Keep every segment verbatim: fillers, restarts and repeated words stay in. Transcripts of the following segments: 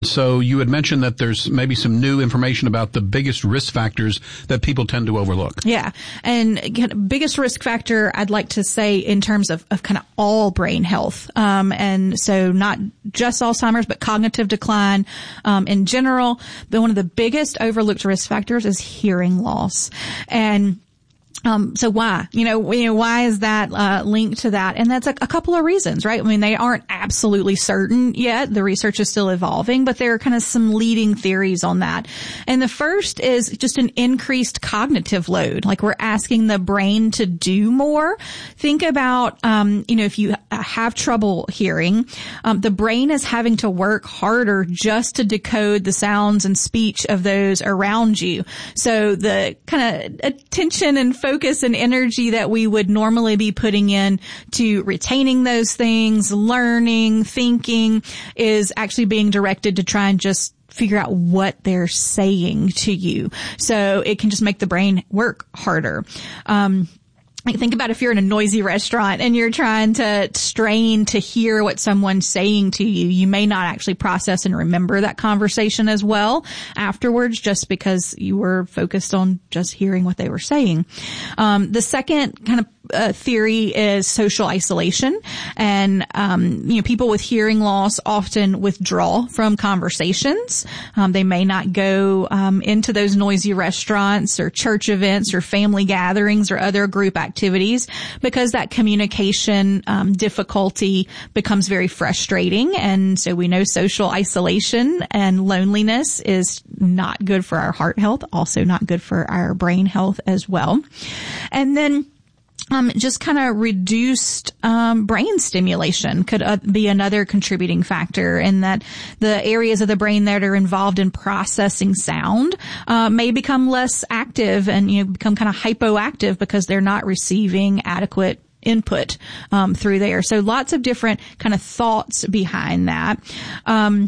So you had mentioned that there's maybe some new information about the biggest risk factors that people tend to overlook. Yeah. And again, biggest risk factor, I'd like to say in terms of, of kind of all brain health. Um, and so not just Alzheimer's, but cognitive decline, um, in general. But one of the biggest overlooked risk factors is hearing loss. And Um, so why, you know, you know, why is that, uh, linked to that? And that's a, a couple of reasons, right? I mean, they aren't absolutely certain yet. The research is still evolving, but there are kind of some leading theories on that. And the first is just an increased cognitive load. Like we're asking the brain to do more. Think about, um, you know, if you have trouble hearing, um, the brain is having to work harder just to decode the sounds and speech of those around you. So the kind of attention and focus focus and energy that we would normally be putting in to retaining those things, learning, thinking, is actually being directed to try and just figure out what they're saying to you. So it can just make the brain work harder. Um, Like think about if you're in a noisy restaurant and you're trying to strain to hear what someone's saying to you, you may not actually process and remember that conversation as well afterwards just because you were focused on just hearing what they were saying. Um, the second kind of uh, theory is social isolation. And, um, you know, people with hearing loss often withdraw from conversations. Um, they may not go, um, into those noisy restaurants or church events or family gatherings or other group activities because that communication, um, difficulty becomes very frustrating. And so we know social isolation and loneliness is not good for our heart health, also not good for our brain health as well. And then Um, just kind of reduced, um, brain stimulation could uh, be another contributing factor in that the areas of the brain that are involved in processing sound, uh, may become less active and, you know, become kind of hypoactive because they're not receiving adequate input, um, through there. So lots of different kind of thoughts behind that. Um,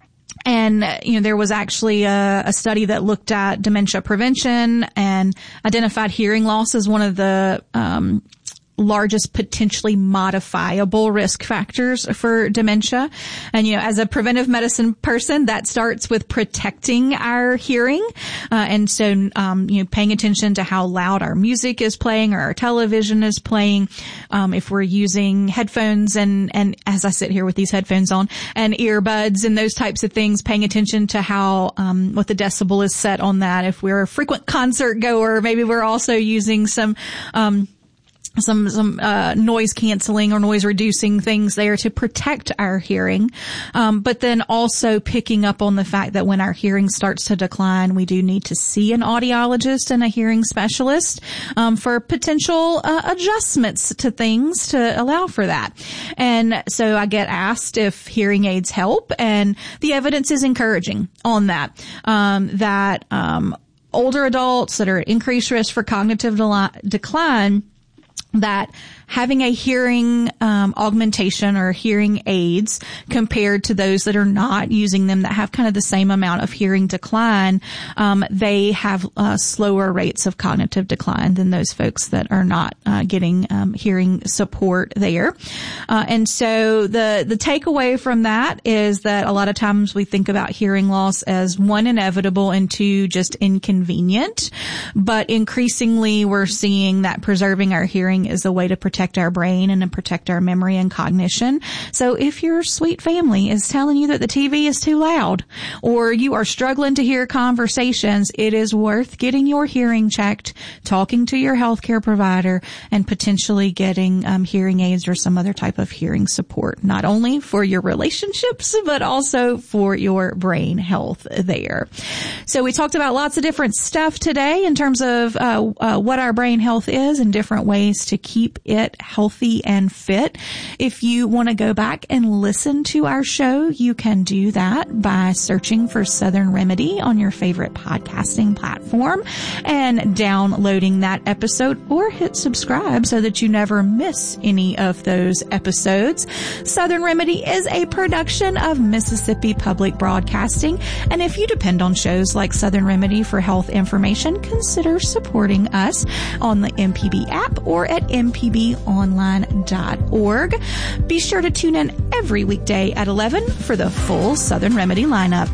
And, you know, there was actually a, a study that looked at dementia prevention and identified hearing loss as one of the, um, largest potentially modifiable risk factors for dementia. And, you know, as a preventive medicine person, that starts with protecting our hearing. Uh, and so, um, you know, paying attention to how loud our music is playing or our television is playing. Um, if we're using headphones and, and as I sit here with these headphones on and earbuds and those types of things, paying attention to how, um, what the decibel is set on that. If we're a frequent concert goer, maybe we're also using some, um, some, some, uh, noise canceling or noise reducing things there to protect our hearing. Um, but then also picking up on the fact that when our hearing starts to decline, we do need to see an audiologist and a hearing specialist, um, for potential, uh, adjustments to things to allow for that. And so I get asked if hearing aids help, and the evidence is encouraging on that, um, that, um, older adults that are at increased risk for cognitive de- decline, that having a hearing um, augmentation or hearing aids compared to those that are not using them, that have kind of the same amount of hearing decline, um, they have uh, slower rates of cognitive decline than those folks that are not uh, getting um, hearing support there. Uh, and so the the takeaway from that is that a lot of times we think about hearing loss as one, inevitable, and two, just inconvenient. But increasingly we're seeing that preserving our hearing is a way to protect protect our brain and to protect our memory and cognition. So if your sweet family is telling you that the T V is too loud or you are struggling to hear conversations, it is worth getting your hearing checked, talking to your healthcare provider, and potentially getting um, hearing aids or some other type of hearing support, not only for your relationships, but also for your brain health there. So we talked about lots of different stuff today in terms of uh, uh, what our brain health is and different ways to keep it healthy and fit. If you want to go back and listen to our show, you can do that by searching for Southern Remedy on your favorite podcasting platform and downloading that episode, or hit subscribe so that you never miss any of those episodes. Southern Remedy is a production of Mississippi Public Broadcasting, and if you depend on shows like Southern Remedy for health information, consider supporting us on the M P B app or at m p b online dot org. Be sure to tune in every weekday at eleven for the full Southern Remedy lineup.